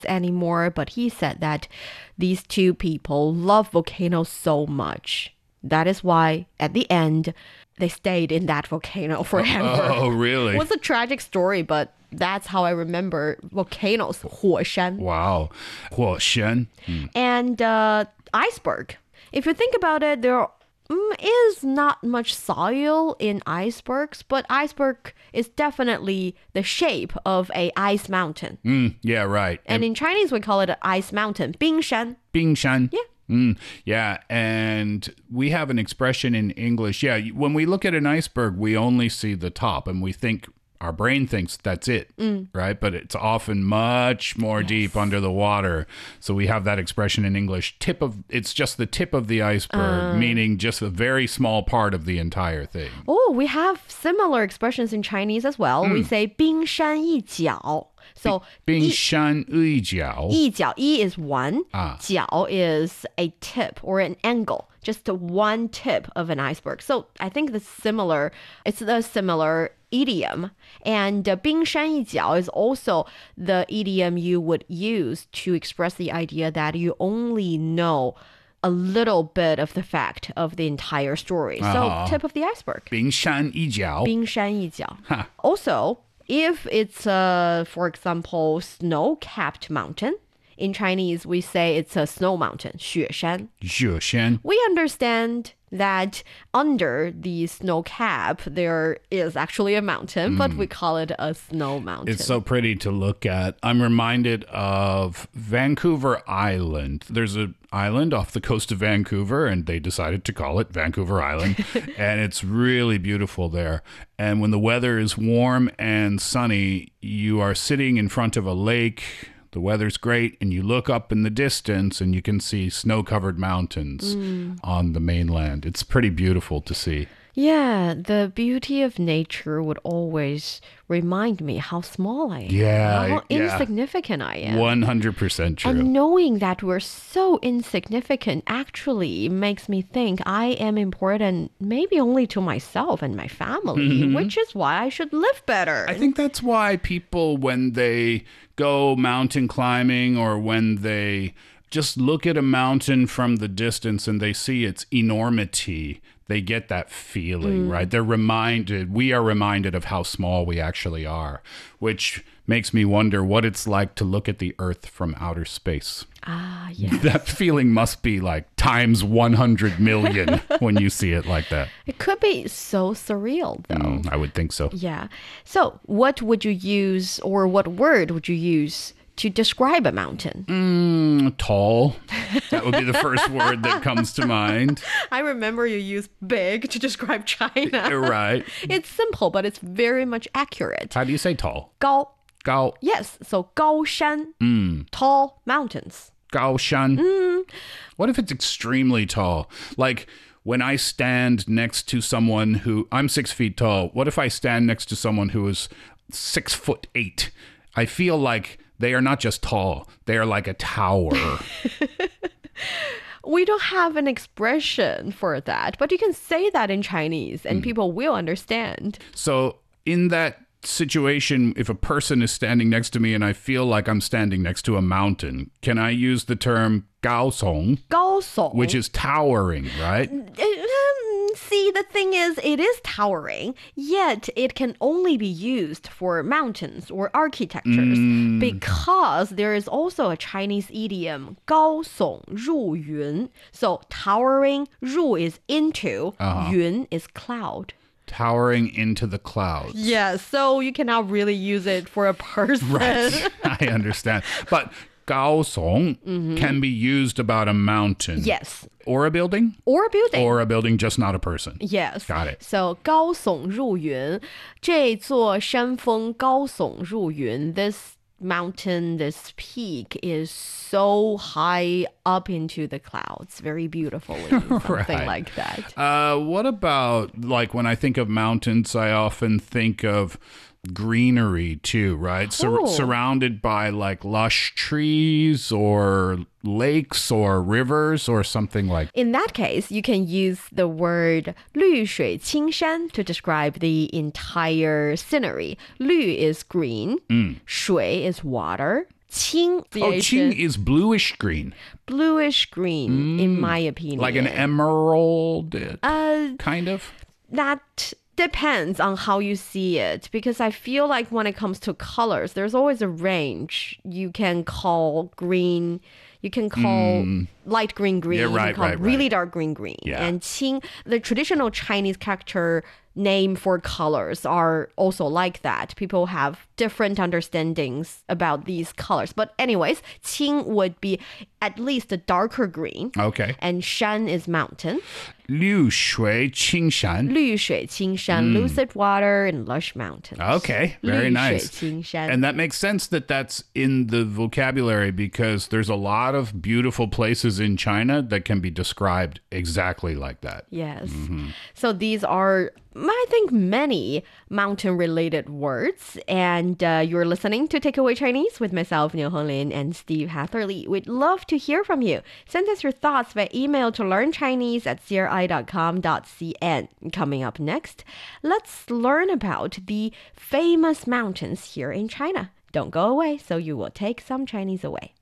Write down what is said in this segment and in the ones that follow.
anymore, but he said that these two people love volcanoes so much. That is why at the end they stayed in that volcano forever. Oh, really? It was a tragic story, but that's how I remember volcanoes, 火山. Wow. 火山. And iceberg. If you think about it, there is not much soil in icebergs, but iceberg is definitely the shape of a ice mountain. Yeah, right. And in Chinese, we call it an ice mountain, 冰山. 冰山. Yeah. Yeah, and we have an expression in English. Yeah, when we look at an iceberg, we only see the top, and we think our brain thinks that's it, right? But it's often much more deep under the water. So we have that expression in English, it's just the tip of the iceberg, meaning just a very small part of the entire thing. Oh, we have similar expressions in Chinese as well. We say 冰山一角. So 冰山一角. 一角, 一 is one, 啊. 角 is a tip or an angle, just one tip of an iceberg. So I think it's a similar idiom. And 冰山一角 is also the idiom you would use to express the idea that you only know a little bit of the fact of the entire story. So tip of the iceberg. 冰山一角. 冰山一角. Also, if it's for example, snow-capped mountain, in Chinese we say it's a snow mountain, 雪山. 雪山. We understand that under the snow cap there is actually a mountain, but we call it a snow mountain. It's so pretty to look at. I'm reminded of Vancouver Island. There's an island off the coast of Vancouver, and they decided to call it Vancouver Island. And it's really beautiful there. And when the weather is warm and sunny, you are sitting in front of a lake. The weather's great, and you look up in the distance and you can see snow-covered mountains on the mainland. It's pretty beautiful to see. Yeah, the beauty of nature would always remind me how small I am. Yeah, how insignificant I am. 100% true. And knowing that we're so insignificant actually makes me think I am important maybe only to myself and my family, which is why I should live better. I think that's why people, when they go mountain climbing or when they just look at a mountain from the distance and they see its enormity, they get that feeling, right? We are reminded of how small we actually are, which makes me wonder what it's like to look at the Earth from outer space. Yes. That feeling must be like times 100 million when you see it like that. It could be so surreal, though. I would think so. Yeah. So what would you use, or what word would you use to describe a mountain? Tall. That would be the first word that comes to mind. I remember you used big to describe China. Right. It's simple, but it's very much accurate. How do you say tall? 高. 高. Yes, so 高山. Tall mountains. 高山. What if it's extremely tall? Like when I stand next to someone I'm 6 feet tall. What if I stand next to someone who is 6'8"? I feel like they are not just tall. They are like a tower. We don't have an expression for that, but you can say that in Chinese and people will understand. So in that situation, if a person is standing next to me and I feel like I'm standing next to a mountain, can I use the term 高耸? 高耸. Which is towering, right? See, the thing is, it is towering, yet it can only be used for mountains or architectures because there is also a Chinese idiom, 高耸入云. So towering, 入 is into, 云 is cloud. Towering into the clouds. Yeah, so you cannot really use it for a person. Right, I understand. But 高耸 can be used about a mountain. Yes. Or a building? Or a building. Or a building, just not a person. Yes. Got it. So 高耸入云，这座山峰高耸入云. This mountain, this peak is so high up into the clouds. Very beautifully. Something like that. What about, like, when I think of mountains, I often think of greenery too, right? Surrounded by like lush trees or lakes or rivers or something like. In that case, you can use the word 绿水青山 to describe the entire scenery. 绿 is green, 水 is water, Qing, Oh, Qing is bluish green. bluish green, in my opinion. Like an emerald, kind of? That depends on how you see it, because I feel like when it comes to colors, there's always a range. You can call green, you can call light green green, Yeah, you right, can call right, really right. dark green green. Yeah. And Qing, the traditional Chinese character name for colors are also like that. People have different understandings about these colors. But anyways, Qing would be at least a darker green. Okay. And Shan is mountain. 绿水青山. 绿水青山, lucid water and lush mountains. Okay, very 绿水 nice. 青山. And that makes sense that that's in the vocabulary because there's a lot of beautiful places in China that can be described exactly like that. Yes. So these are, I think, many mountain-related words. And you're listening to Takeaway Chinese with myself, Niu Honglin, and Steve Hatherley. We'd love to hear from you. Send us your thoughts by email to learnchinese@cri.com.cn. Coming up next, let's learn about the famous mountains here in China. Don't go away, so you will take some Chinese away.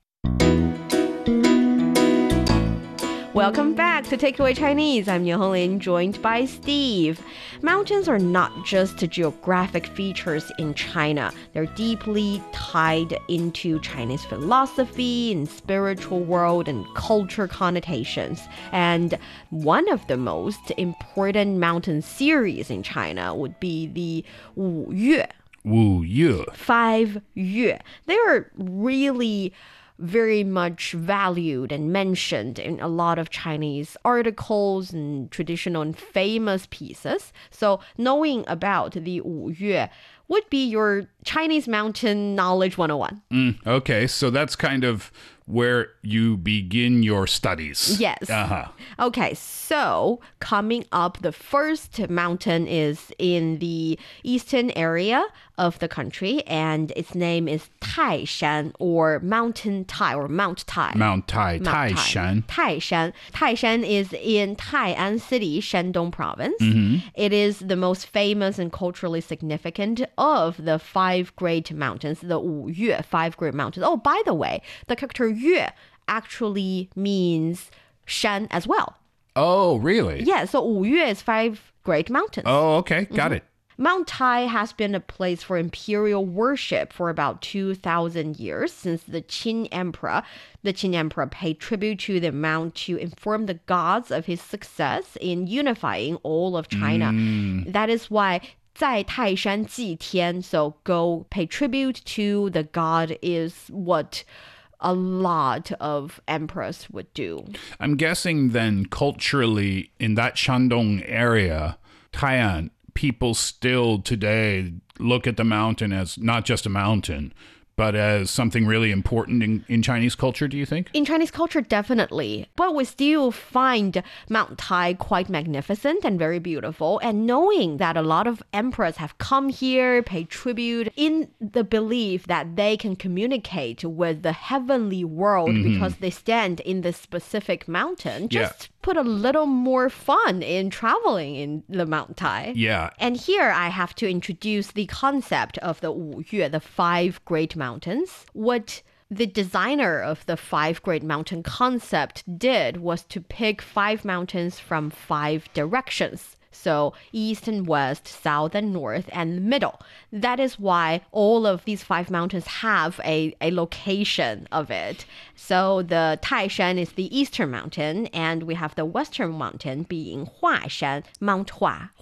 Welcome back to Takeaway Chinese. I'm Niu Honglin, joined by Steve. Mountains are not just geographic features in China. They're deeply tied into Chinese philosophy and spiritual world and culture connotations. And one of the most important mountain series in China would be the Wu Yue. Wu Yu. 5 yue. They are really very much valued and mentioned in a lot of Chinese articles and traditional and famous pieces. So knowing about the Wu Yue would be your Chinese mountain knowledge 101. Okay, so that's kind of where you begin your studies. Yes. Uh-huh. Okay, so coming up, the first mountain is in the eastern area of the country, and its name is Taishan, or Mountain Tai, or Mount Tai. Mount Tai, Mount Taishan. Taishan. Taishan is in Tai'an City, Shandong Province. It is the most famous and culturally significant of the 5 great mountains, the Wu Yue 5 great mountains. Oh, by the way, the character Yue actually means shan as well. Oh, really? Yeah, so Wu Yue is 5 great mountains. Oh, okay. Got it. Mount Tai has been a place for imperial worship for about 2,000 years since the Qin Emperor. The Qin Emperor paid tribute to the mount to inform the gods of his success in unifying all of China. That is why 在泰山祭天, so go pay tribute to the god, is what a lot of emperors would do. I'm guessing then culturally in that Shandong area, Tai'an, people still today look at the mountain as not just a mountain, but as something really important in Chinese culture, do you think? In Chinese culture, definitely. But we still find Mount Tai quite magnificent and very beautiful. And knowing that a lot of emperors have come here, paid tribute, in the belief that they can communicate with the heavenly world because they stand in this specific mountain, just put a little more fun in traveling in the Mount Tai. Yeah. And here I have to introduce the concept of the Wu Yue, the 5 great mountains. What the designer of the 5 great mountain concept did was to pick 5 mountains from 5 directions. So east and west, south and north, and middle. That is why all of these 5 mountains have a location of it. So the Taishan is the eastern mountain, and we have the western mountain being Huashan, Mount Hua.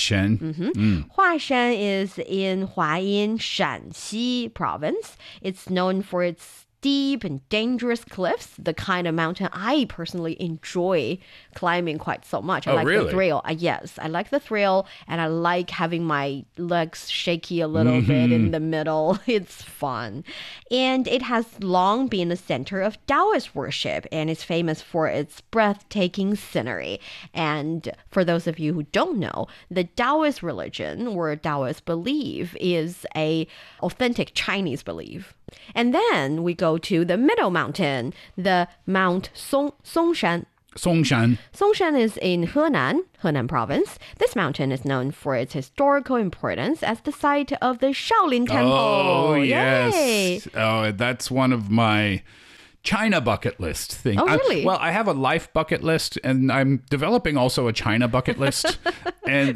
Huashan. Huashan is in Huayin, Shanxi province. It's known for its steep and dangerous cliffs, the kind of mountain I personally enjoy climbing quite so much. I like really? the thrill. Yes, I like the thrill, and I like having my legs shaky a little bit in the middle. It's fun. And it has long been a center of Taoist worship, and it's famous for its breathtaking scenery. And for those of you who don't know, the Taoist religion, or Taoist belief, is a authentic Chinese belief. And then we go to the middle mountain, the Mount Songshan. Songshan. Songshan is in Henan province. This mountain is known for its historical importance as the site of the Shaolin Temple. Oh, yes. Yay! Oh, that's one of my China bucket list thing. Oh, really? Well, I have a life bucket list, and I'm developing also a China bucket list. And